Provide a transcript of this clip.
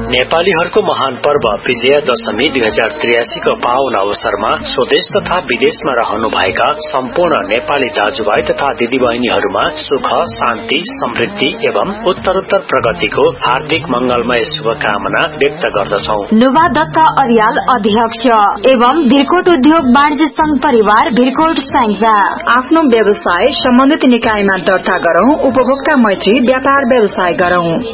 नेपालीहरूको महान पर्व विजया दशमी 2083 को पावन अवसरमा स्वदेश तथा विदेशमा रहनुभएका सम्पूर्ण नेपाली दाजुभाइ तथा दिदीबहिनीहरूमा सुख, शान्ति, समृद्धि एवं उत्तरोत्तर प्रगतिको हार्दिक मंगलमय शुभकामना व्यक्त गर्दछौ। नुवा दत्त अर्याल अध्यक्ष एवं भिरकोट उद्योग वाणिज्य संघ परिवार भिरकोट स्याङ्जा। आफ्नो व्यवसाय सम्बन्धित निकायमा दर्ता गरौं, उपभोक्ता मैत्री व्यापार व्यवसाय गरौं।